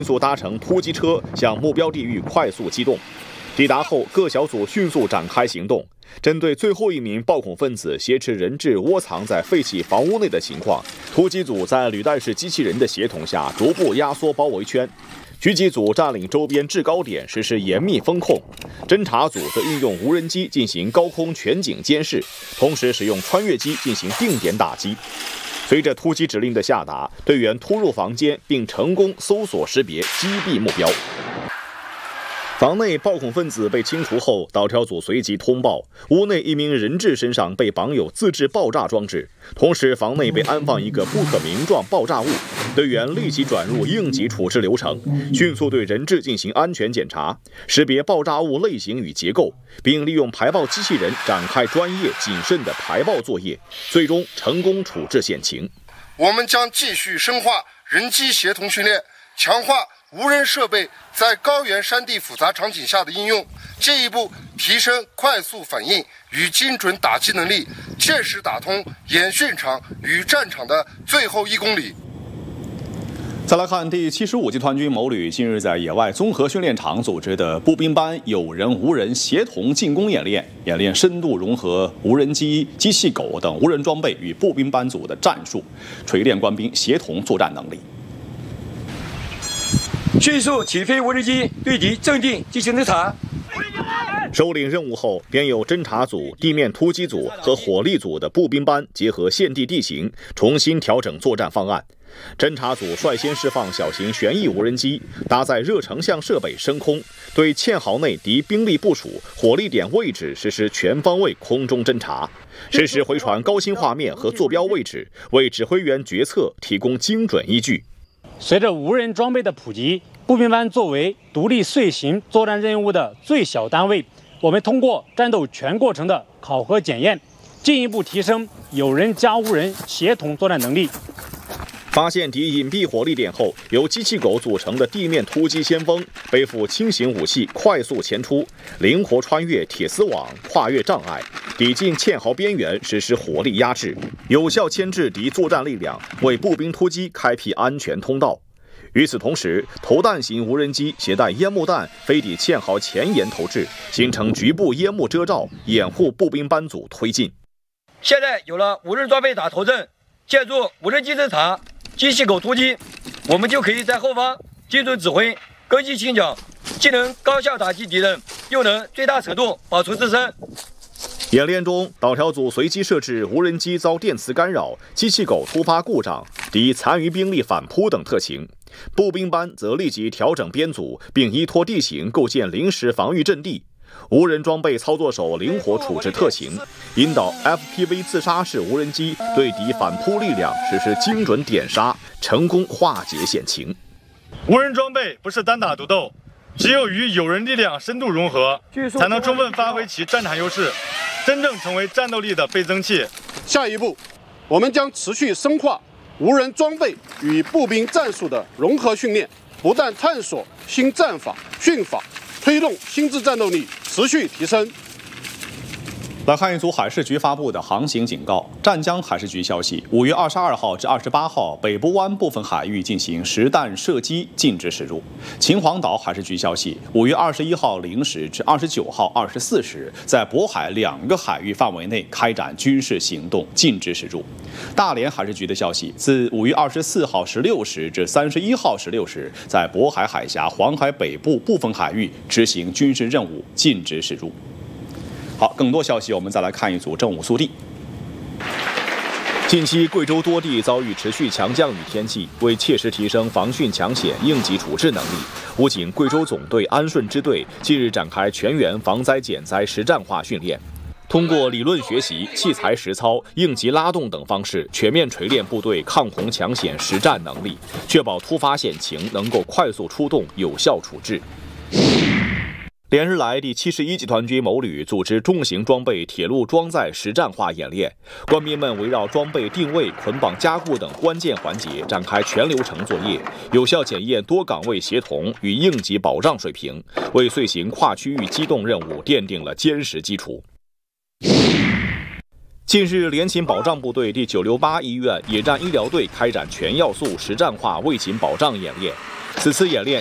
速搭乘突击车向目标地域快速机动。抵达后，各小组迅速展开行动。针对最后一名暴恐分子挟持人质窝藏在废弃房屋内的情况，突击组在履带式机器人的协同下，逐步压缩包围圈。狙击组占领周边制高点，实施严密风控；侦察组则运用无人机进行高空全景监视，同时使用穿越机进行定点打击。随着突击指令的下达，队员突入房间并成功搜索识别，击毙目标。房内暴恐分子被清除后，导条组随即通报，屋内一名人质身上被绑有自制爆炸装置，同时房内被安放一个不可名状爆炸物。队员立即转入应急处置流程，迅速对人质进行安全检查，识别爆炸物类型与结构，并利用排爆机器人展开专业谨慎的排爆作业，最终成功处置险情。 我们将继续深化人机协同训练，强化无人设备在高原山地复杂场景下的应用，进一步提升快速反应与精准打击能力，切实打通演训场与战场的最后1公里。 再来看第75集团军某旅近日在野外综合训练场组织的步兵班有人无人协同进攻演练，演练深度融合无人机、机器狗等无人装备与步兵班组的战术，锤炼官兵协同作战能力。 迅速起飞无人机对敌阵地进行侦察。 收领任务后，便有侦察组、地面突击组和火力组的步兵班结合现地地形，重新调整作战方案。侦察组率先释放小型旋翼无人机，搭载热成像设备升空，对堑壕内敌兵力部署、火力点位置实施全方位空中侦察，实时回传高清画面和坐标位置，为指挥员决策提供精准依据。 随着无人装备的普及，步兵班作为独立遂行作战任务的最小单位，我们通过战斗全过程的考核检验，进一步提升有人加无人协同作战能力。 发现敌隐蔽火力点后，由机器狗组成的地面突击先锋背负轻型武器快速前出，灵活穿越铁丝网，跨越障碍，抵近堑壕边缘实施火力压制，有效牵制敌作战力量，为步兵突击开辟安全通道。与此同时，投弹型无人机携带烟幕弹飞抵堑壕前沿投掷，形成局部烟幕遮罩，掩护步兵班组推进。 现在有了无人装备打头阵，借助无人机侦察、机器狗突击，我们就可以在后方精准指挥，跟进清剿，既能高效打击敌人，又能最大程度保存自身。 演练中，导条组随机设置无人机遭电磁干扰、机器狗突发故障、敌残余兵力反扑等特情。步兵班则立即调整编组，并依托地形构建临时防御阵地。无人装备操作手灵活处置特情，引导 FPV 自杀式无人机对敌反扑力量实施精准点杀，成功化解险情。 无人装备不是单打独斗，只有与有人力量深度融合，才能充分发挥其战场优势，真正成为战斗力的倍增器。 下一步，我们将持续深化无人装备与步兵战术的融合训练，不断探索新战法、训法，推动心智战斗力持续提升。 来看一组海事局发布的航行警告。湛江海事局消息，5月22号至28号，北部湾部分海域进行实弹射击，禁止驶入。秦皇岛海事局消息，5月21号0时至29号24时，在渤海2个海域范围内开展军事行动，禁止驶入。大连海事局的消息，自5月24号16时至31号16时，在渤海海峡、黄海北部部分海域执行军事任务，禁止驶入。好，更多消息我们再来看一组正午速递。 近期贵州多地遭遇持续强降雨天气，为切实提升防汛抢险应急处置能力，武警贵州总队安顺支队近日展开全员防灾减灾实战化训练，通过理论学习、器材实操、应急拉动等方式，全面锤炼部队抗洪抢险实战能力，确保突发险情能够快速出动、有效处置。连日来，第71集团军某旅组织重型装备铁路装载实战化演练，官兵们围绕装备定位、捆绑加固等关键环节展开全流程作业，有效检验多岗位协同与应急保障水平，为遂行跨区域机动任务奠定了坚实基础。近日，联勤保障部队第968医院野战医疗队开展全要素实战化卫勤保障演练。 此次演练